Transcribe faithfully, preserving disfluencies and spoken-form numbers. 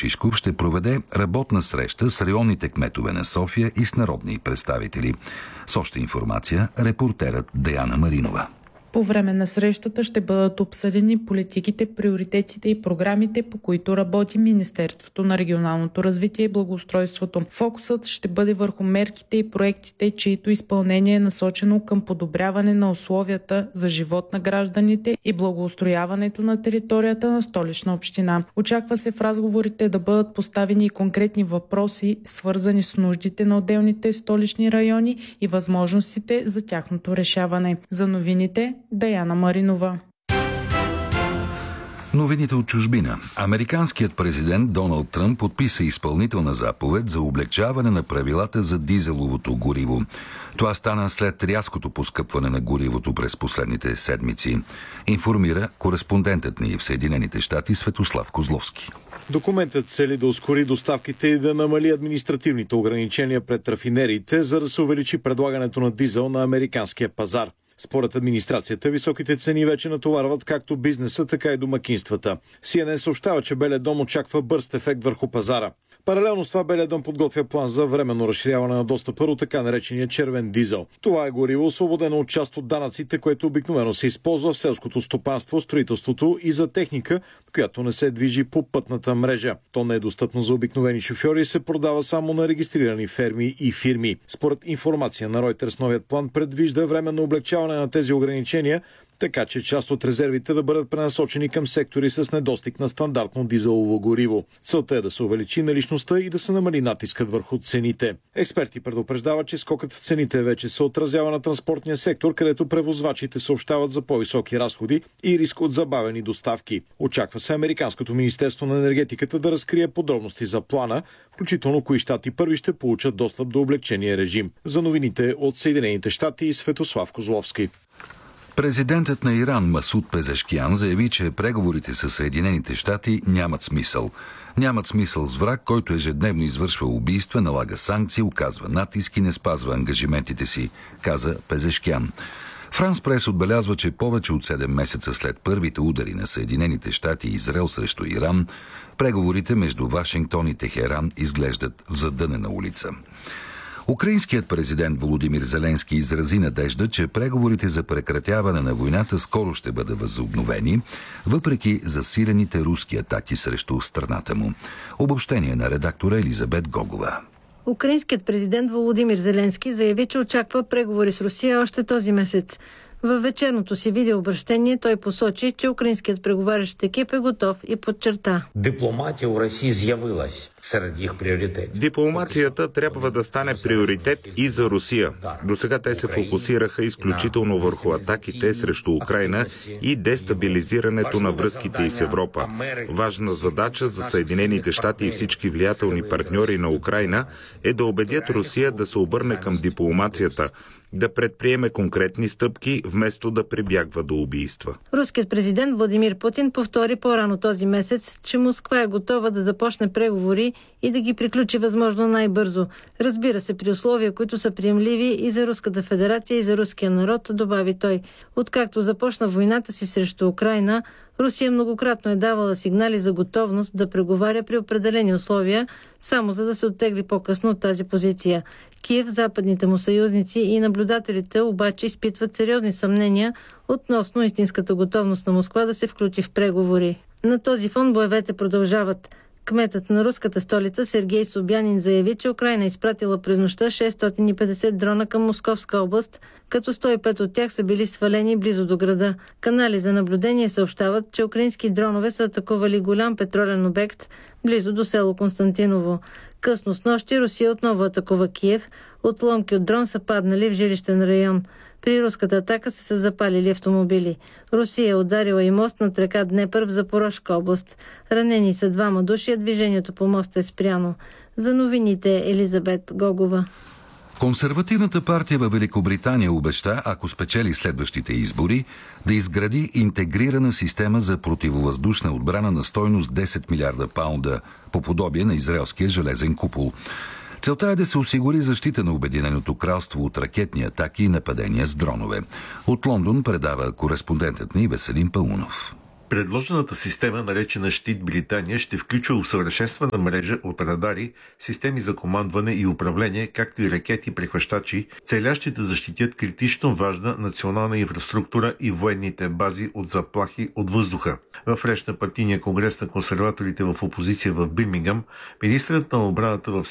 Шишков ще проведе работна среща с районните кметове на София и с народни представители. С още информация репортерът Деяна Маринова. По време на срещата ще бъдат обсъдени политиките, приоритетите и програмите, по които работи Министерството на регионалното развитие и благоустройството. Фокусът ще бъде върху мерките и проектите, чието изпълнение е насочено към подобряване на условията за живот на гражданите и благоустрояването на територията на Столична община. Очаква се в разговорите да бъдат поставени и конкретни въпроси, свързани с нуждите на отделните столични райони и възможностите за тяхното решаване. За новините Деяна Маринова. Новините от чужбина. Американският президент Доналд Тръмп подписа изпълнителна заповед за облекчаване на правилата за дизеловото гориво. Това стана след рязкото поскъпване на горивото през последните седмици. Информира кореспондентът ни в Съединените щати Светослав Козловски. Документът цели да ускори доставките и да намали административните ограничения пред рафинериите, за да се увеличи предлагането на дизел на американския пазар. Според администрацията, високите цени вече натоварват както бизнеса, така и домакинствата. Си Ен Ен съобщава, че Белия дом очаква бърз ефект върху пазара. Паралелно с това Белия дом подготвя план за временно разширяване на достъпа до така наречения червен дизел. Това е гориво, освободено от част от данъците, което обикновено се използва в селското стопанство, строителството и за техника, която не се движи по пътната мрежа. То не е достъпно за обикновени шофьори и се продава само на регистрирани ферми и фирми. Според информация на Reuters, новият план предвижда временно облегчаване на тези ограничения, така че част от резервите да бъдат пренасочени към сектори с недостиг на стандартно дизелово гориво. Целта е да се увеличи наличността и да се намали натискът върху цените. Експерти предупреждават, че скокът в цените вече се отразява на транспортния сектор, където превозвачите съобщават за по-високи разходи и риск от забавени доставки. Очаква се Американското министерство на енергетиката да разкрие подробности за плана, включително кои щати първи ще получат достъп до облегчения режим. За новините от Съединените щати и Светослав Козловски. Президентът на Иран Масуд Пезешкиян заяви, че преговорите с Съединените щати нямат смисъл. Нямат смисъл с враг, който ежедневно извършва убийства, налага санкции, оказва натиск и не спазва ангажиментите си, каза Пезешкиян. Франс Прес отбелязва, че повече от седем месеца след първите удари на Съединените щати и Израел срещу Иран, преговорите между Вашингтон и Техеран изглеждат в задънена улица. Украинският президент Володимир Зеленски изрази надежда, че преговорите за прекратяване на войната скоро ще бъдат възобновени, въпреки засилените руски атаки срещу страната му. Обобщение на редактора Елизабет Гогова. Украинският президент Володимир Зеленски заяви, че очаква преговори с Русия още този месец. Във вечерното си видеообращение той посочи, че украинският преговарящ екип е готов и подчерта: Дипломатия у Росии з'явилась сред их приоритетів. Дипломацията трябва да стане приоритет и за Русия. До сега те се фокусираха изключително върху атаките срещу Украйна и дестабилизирането на връзките и с Европа. Важна задача за Съединените щати и всички влиятелни партньори на Украйна е да убедят Русия да се обърне към дипломацията, да предприеме конкретни стъпки, вместо да прибягва до убийства. Руският президент Владимир Путин повтори по-рано този месец, че Москва е готова да започне преговори и да ги приключи възможно най-бързо. Разбира се, при условия, които са приемливи и за Руската федерация, и за руския народ, добави той. Откакто започна войната си срещу Украйна, Русия многократно е давала сигнали за готовност да преговаря при определени условия, само за да се оттегли по-късно от тази позиция. Киев, западните му съюзници и наблюдателите обаче изпитват сериозни съмнения относно истинската готовност на Москва да се включи в преговори. На този фон боевете продължават. Кметът на руската столица Сергей Собянин заяви, че Украйна е изпратила през нощта шестстотин и петдесет дрона към Московска област, като сто и пет от тях са били свалени близо до града. Канали за наблюдение съобщават, че украински дронове са атакували голям петролен обект близо до село Константиново. Късно с нощи Русия отново атакува Киев. Отломки от дрон са паднали в жилищен район. При руската атака са се запалили автомобили. Русия е ударила и мост над река Днепър в Запорожка област. Ранени са двама души, а движението по моста е спряно. За новините Елизабет Гогова. Консервативната партия във Великобритания обеща, ако спечели следващите избори, да изгради интегрирана система за противовъздушна отбрана на стойност десет милиарда паунда, по подобие на израелския железен купол. Целта е да се осигури защита на Обединеното кралство от ракетни атаки и нападения с дронове. От Лондон предава кореспондентът ни Веселин Паунов. Предложената система, наречена Щит Британия, ще включва усъвършенствана мрежа от радари, системи за командване и управление, както и ракети-прехващачи, целящи да защитят критично важна национална инфраструктура и военните бази от заплахи от въздуха. В реч на партийния конгрес на консерваторите в опозиция в Бирмингъм, министърът на отбраната в